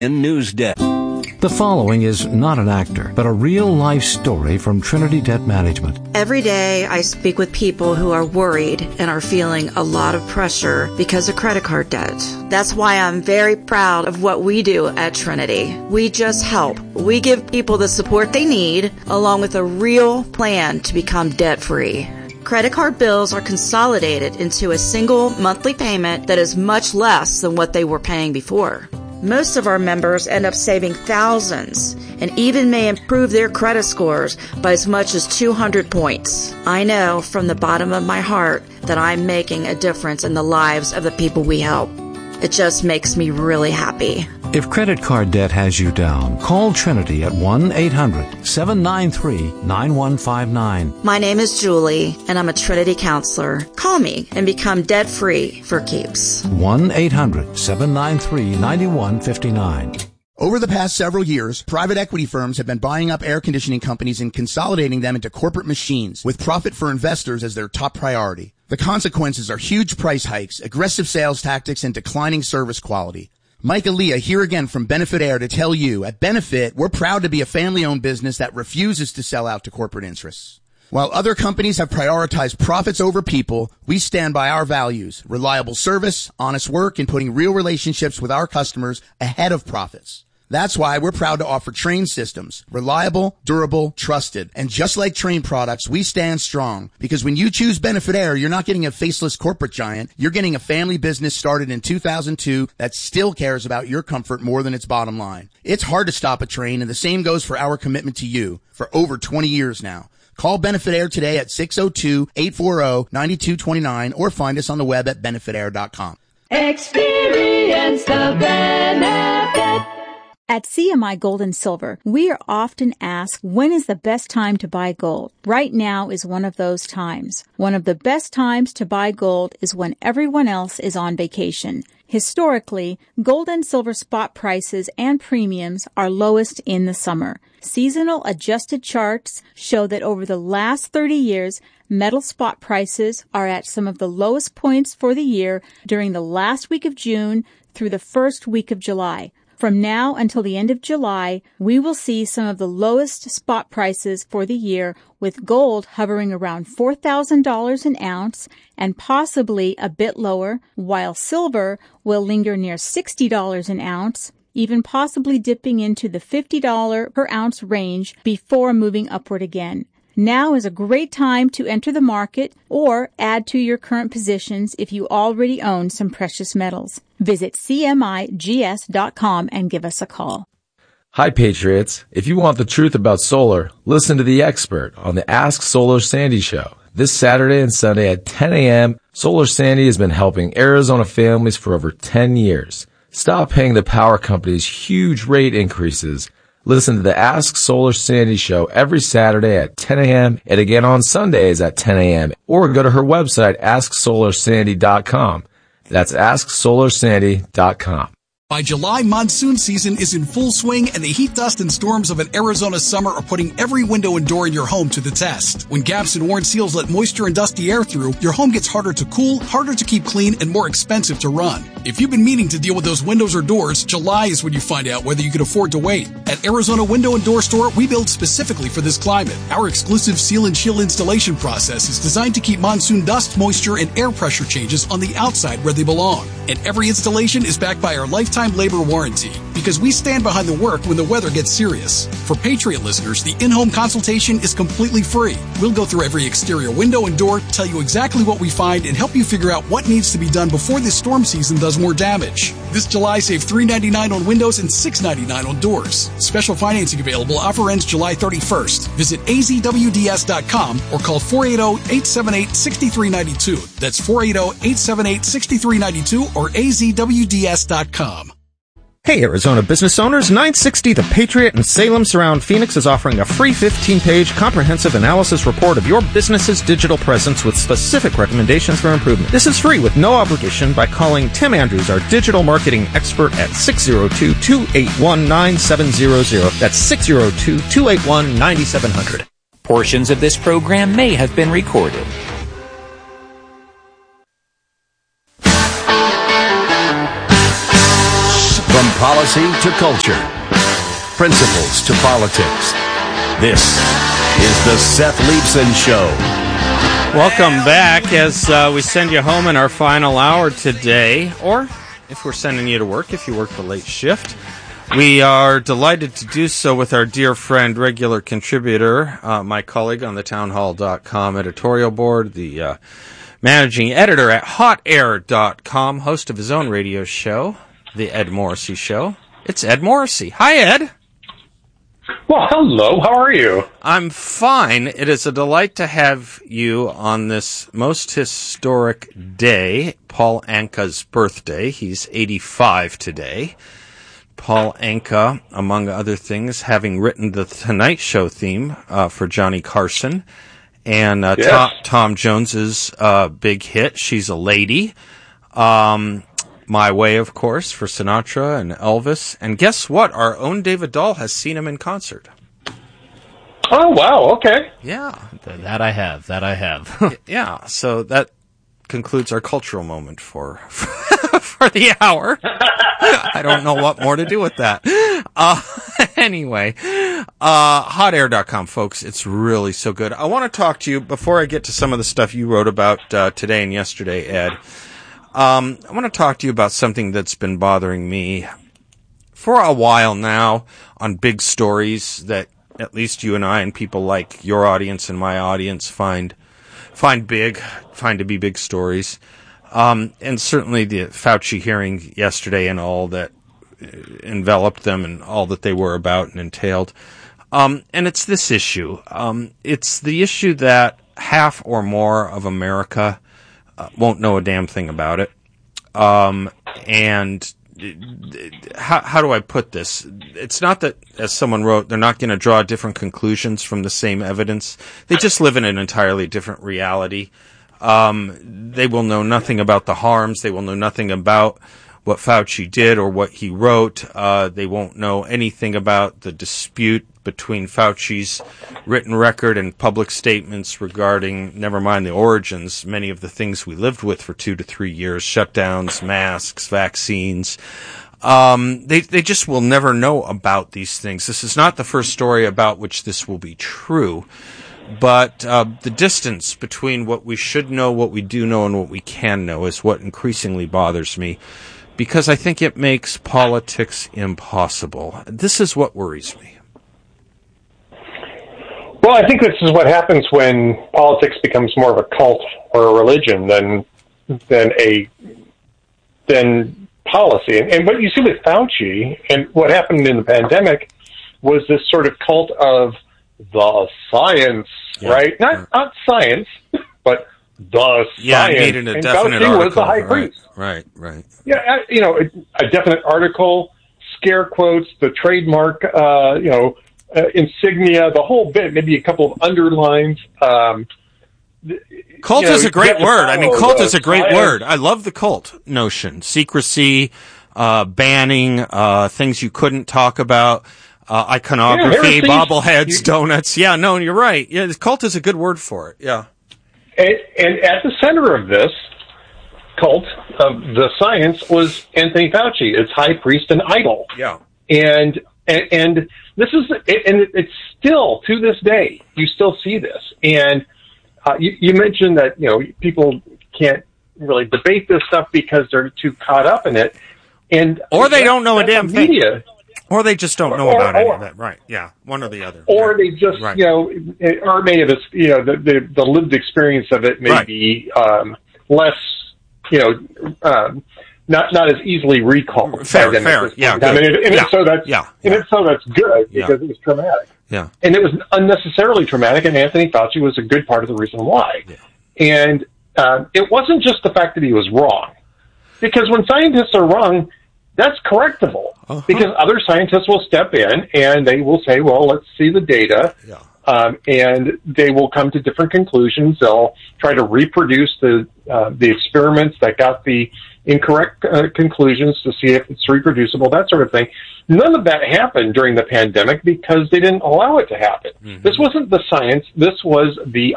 News Desk. The following is not an actor, but a real-life story from Trinity Debt Management. Every day I speak with people who are worried and are feeling a lot of pressure because of credit card debt. That's why I'm very proud of what we do at Trinity. We just help. We give people the support they need, along with a real plan to become debt-free. Credit card bills are consolidated into a single monthly payment that is much less than what they were paying before. Most of our members end up saving thousands and even may improve their credit scores by as much as 200 points. I know from the bottom of my heart that I'm making a difference in the lives of the people we help. It just makes me really happy. If credit card debt has you down, call Trinity at 1-800-793-9159. My name is Julie, and I'm a Trinity counselor. Call me and become debt-free for keeps. 1-800-793-9159. Over the past several years, private equity firms have been buying up air conditioning companies and consolidating them into corporate machines, with profit for investors as their top priority. The consequences are huge price hikes, aggressive sales tactics, and declining service quality. Mike Aaliyah here again from Benefit Air to tell you, at Benefit, we're proud to be a family-owned business that refuses to sell out to corporate interests. While other companies have prioritized profits over people, we stand by our values: reliable service, honest work, and putting real relationships with our customers ahead of profits. That's why we're proud to offer Trane systems. Reliable, durable, trusted. And just like Trane products, we stand strong. Because when you choose Benefit Air, you're not getting a faceless corporate giant. You're getting a family business started in 2002 that still cares about your comfort more than its bottom line. It's hard to stop a Trane, and the same goes for our commitment to you for over 20 years now. Call Benefit Air today at 602-840-9229 or find us on the web at benefitair.com. Experience the benefit. At CMI Gold and Silver, we are often asked, when is the best time to buy gold? Right now is one of those times. One of the best times to buy gold is when everyone else is on vacation. Historically, gold and silver spot prices and premiums are lowest in the summer. Seasonal adjusted charts show that over the last 30 years, metal spot prices are at some of the lowest points for the year during the last week of June through the first week of July. From now until the end of July, we will see some of the lowest spot prices for the year, with gold hovering around $4,000 an ounce and possibly a bit lower, while silver will linger near $60 an ounce, even possibly dipping into the $50 per ounce range before moving upward again. Now is a great time to enter the market or add to your current positions if you already own some precious metals. Visit CMIGS.com and give us a call. Hi, Patriots. If you want the truth about solar, listen to The Expert on the Ask Solar Sandy show. This Saturday and Sunday at 10 a.m., Solar Sandy has been helping Arizona families for over 10 years. Stop paying the power companies huge rate increases. Listen to the Ask Solar Sandy show every Saturday at 10 a.m. and again on Sundays at 10 a.m. Or go to her website, AskSolarSandy.com. That's AskSolarSandy.com. By July, monsoon season is in full swing, and the heat, dust, and storms of an Arizona summer are putting every window and door in your home to the test. When gaps and worn seals let moisture and dusty air through, your home gets harder to cool, harder to keep clean, and more expensive to run. If you've been meaning to deal with those windows or doors, July is when you find out whether you can afford to wait. At Arizona Window and Door Store, we build specifically for this climate. Our exclusive seal and chill installation process is designed to keep monsoon dust, moisture, and air pressure changes on the outside where they belong. And every installation is backed by our lifetime labor warranty, because we stand behind the work when the weather gets serious. For Patriot listeners, the in-home consultation is completely free. We'll go through every exterior window and door, tell you exactly what we find, and help you figure out what needs to be done before this storm season does more damage. This July, save $3.99 on windows and $6.99 on doors. Special financing available. Offer ends July 31st. Visit azwds.com or call 480-878-6392. That's 480-878-6392 or azwds.com. Hey, Arizona business owners, 960 The Patriot in Salem Surround Phoenix is offering a free 15-page comprehensive analysis report of your business's digital presence with specific recommendations for improvement. This is free with no obligation by calling Tim Andrews, our digital marketing expert, at 602-281-9700. That's 602-281-9700. Portions of this program may have been recorded. From policy to culture, principles to politics. This is the Seth Leibsohn Show. Welcome back as we send you home in our final hour today, or if we're sending you to work, if you work the late shift. We are delighted to do so with our dear friend, regular contributor, my colleague on the townhall.com editorial board, the managing editor at hotair.com, host of his own radio show, The Ed Morrissey Show. It's Ed Morrissey. Hi, Ed. Well, hello. How are you? I'm fine. It is a delight to have you on this most historic day, Paul Anka's birthday. He's 85 today. Paul Anka, among other things, having written the Tonight Show theme for Johnny Carson, and yes. Tom Jones's big hit, She's a Lady. My Way, of course, for Sinatra and Elvis. And guess what? Our own David Dahl has seen him in concert. Oh, wow. Okay. Yeah. That I have. Yeah. So that concludes our cultural moment for the hour. I don't know what more to do with that. Anyway, hotair.com, folks. It's really so good. I want to talk to you before I get to some of the stuff you wrote about today and yesterday, Ed. I want to talk to you about something that's been bothering me for a while now on big stories that at least you and I and people like your audience and my audience find to be big stories. And certainly the Fauci hearing yesterday and all that enveloped them and all that they were about and entailed. And it's this issue. It's the issue that half or more of America won't know a damn thing about it. And how do I put this? It's not that, as someone wrote, they're not going to draw different conclusions from the same evidence. They just live in an entirely different reality. They will know nothing about the harms. They will know nothing about what Fauci did or what he wrote. They won't know anything about the dispute between Fauci's written record and public statements regarding, never mind the origins, many of the things we lived with for 2 to 3 years, shutdowns, masks, vaccines. They just will never know about these things. This is not the first story about which this will be true. But the distance between what we should know, what we do know, and what we can know is what increasingly bothers me, because I think it makes politics impossible. This is what worries me. Well, I think this is what happens when politics becomes more of a cult or a religion than policy. And what you see with Fauci and what happened in the pandemic was this sort of cult of the science, right? Not science, but the science. Yeah, I needed a definite Fauci article. Was the high priest. Right. Yeah, a definite article, scare quotes, the trademark, insignia, the whole bit, maybe a couple of underlines. Cult is a great word. I mean, cult is a great word. I love the cult notion. Secrecy, banning, things you couldn't talk about. Iconography, bobbleheads, donuts. Yeah, no, you're right. Yeah, cult is a good word for it. Yeah. And at the center of this cult of the science was Anthony Fauci, its high priest and idol. Yeah. And this is, and it's still, to this day, you still see this. And you mentioned that, people can't really debate this stuff because they're too caught up in it. Or they don't know a damn thing. Media. Or they just don't know about any of it. Right. Yeah. One or the other. Or they just, or many of us, the lived experience of it may be less, not as easily recalled. Fair. Yeah. So that's good because it was traumatic. Yeah. And it was unnecessarily traumatic, and Anthony Fauci was a good part of the reason why. Yeah. And it wasn't just the fact that he was wrong. Because when scientists are wrong, that's correctable. Uh-huh. Because other scientists will step in and they will say, well, let's see the data. Yeah. And they will come to different conclusions. They'll try to reproduce the experiments that got the incorrect conclusions to see if it's reproducible, that sort of thing. None of that happened during the pandemic because they didn't allow it to happen. Mm-hmm. This wasn't the science. This was the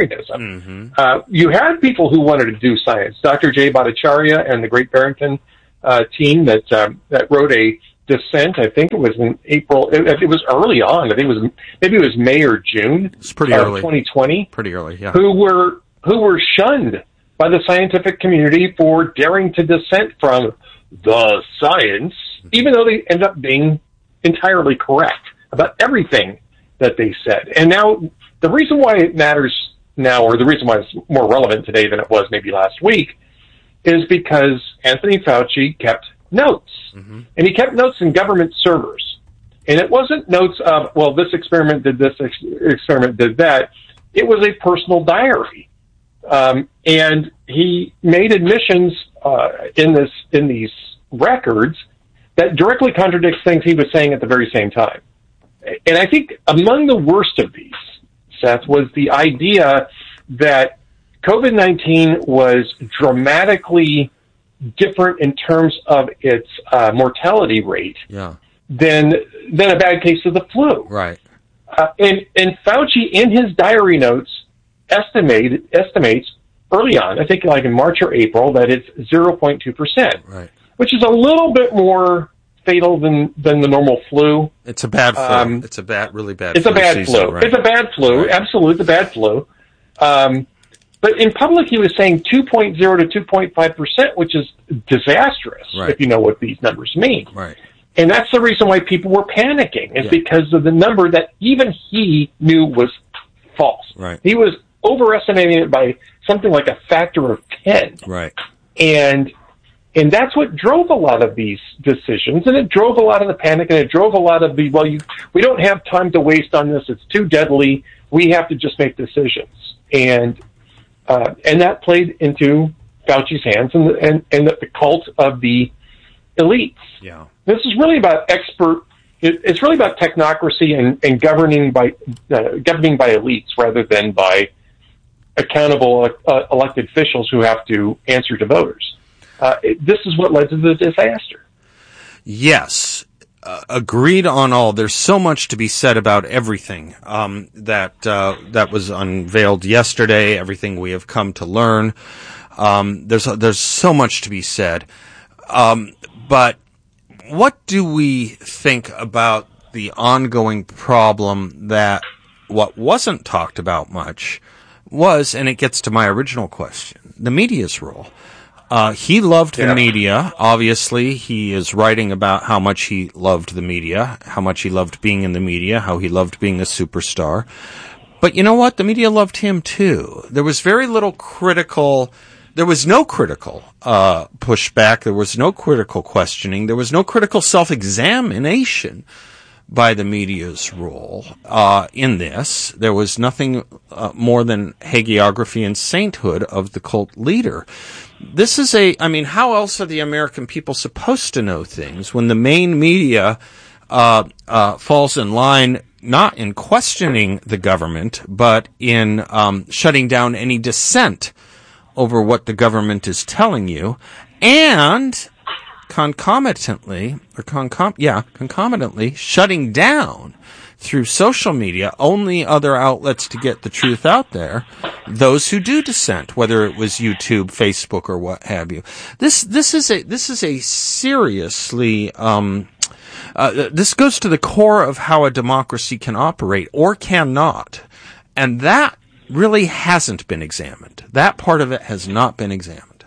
authoritarianism. Mm-hmm. You had people who wanted to do science. Dr. Jay Bhattacharya and the great Barrington team that wrote a dissent. I think it was in April. It was early on. I think it was May or June. It's pretty early. 2020. Pretty early, yeah. Who were shunned by the scientific community for daring to dissent from the science, even though they end up being entirely correct about everything that they said. And now, the reason why it matters now, or the reason why it's more relevant today than it was maybe last week, is because Anthony Fauci kept notes. Mm-hmm. And he kept notes in government servers. And it wasn't notes of, well, this experiment did this, experiment did that. It was a personal diary. And he made admissions in these records that directly contradicts things he was saying at the very same time. And I think among the worst of these, Seth, was the idea that COVID-19 was dramatically different in terms of its mortality rate than a bad case of the flu. Right. And Fauci, in his diary notes, estimates early on, I think like in March or April, that it's 0.2%, right, which is a little bit more fatal than the normal flu. It's a bad flu. It's a really bad flu. It's a bad season, flu. right. It's a bad flu. Right. Absolutely, it's a bad flu. But in public, he was saying 2.0 to 2.5%, which is disastrous, right, if you know what these numbers mean. Right. And that's the reason why people were panicking, is because of the number that even he knew was false. Right. He was overestimating it by something like a factor of 10. Right. And that's what drove a lot of these decisions, and it drove a lot of the panic, and it drove a lot of the, we don't have time to waste on this, it's too deadly, we have to just make decisions. And that played into Fauci's hands and the cult of the elites. Yeah. This is really about it's really about technocracy and governing by elites rather than by accountable elected officials who have to answer to voters. This is what led to the disaster. Yes. Agreed on all. There's so much to be said about everything that was unveiled yesterday, everything we have come to learn. There's so much to be said. But what do we think about the ongoing problem that what wasn't talked about much was, and it gets to my original question, the media's role? He loved the media. Obviously, he is writing about how much he loved the media, how much he loved being in the media, how he loved being a superstar. But you know what? The media loved him too. There was very little there was no critical pushback. There was no critical questioning. There was no critical self-examination by the media's role in this. There was nothing more than hagiography and sainthood of the cult leader. This is how else are the American people supposed to know things when the main media falls in line, not in questioning the government, but in shutting down any dissent over what the government is telling you, and concomitantly shutting down through social media, only other outlets to get the truth out there, those who do dissent, whether it was YouTube, Facebook, or what have you. This is a seriously, this goes to the core of how a democracy can operate or cannot. And that really hasn't been examined. That part of it has not been examined.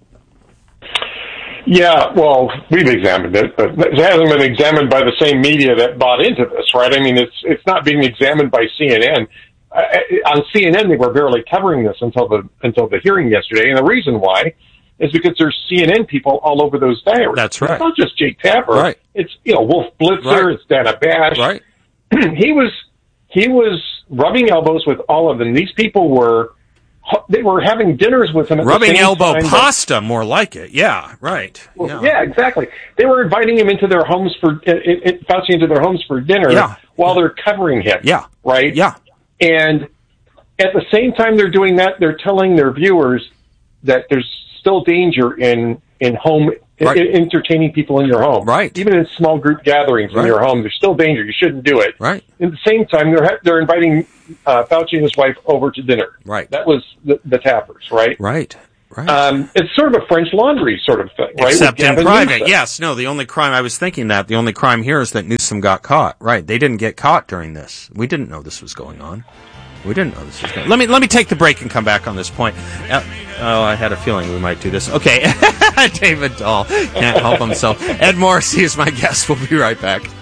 Yeah, well, we've examined it, but it hasn't been examined by the same media that bought into this, right? I mean, it's not being examined by CNN. On CNN, they were barely covering this until the hearing yesterday, and the reason why is because there's CNN people all over those diaries. That's right. It's not just Jake Tapper. Right. It's Wolf Blitzer. Right. It's Dana Bash. Right. He was rubbing elbows with all of them. These people were having dinners with him at rubbing the same elbow time pasta, more like it. Yeah, right. Well, yeah, exactly. They were inviting him into their homes Fauci into their homes for dinner while they're covering him. Yeah. Right? Yeah. And at the same time they're doing that, they're telling their viewers that there's still danger in home entertaining people in your home. Right. Even in small group gatherings in your home, there's still danger. You shouldn't do it. Right. At the same time, they're inviting Fauci and his wife over to dinner. Right. That was the Tappers, right? Right. Right. It's sort of a French Laundry sort of thing, right? Except in Gavin private. Newsom. Yes. No, the only crime, I was thinking that, the only crime here is that Newsom got caught. Right. They didn't get caught during this. We didn't know this was going on. Let me take the break and come back on this point. I had a feeling we might do this. Okay. David Dahl can't help himself. Ed Morrissey is my guest. We'll be right back.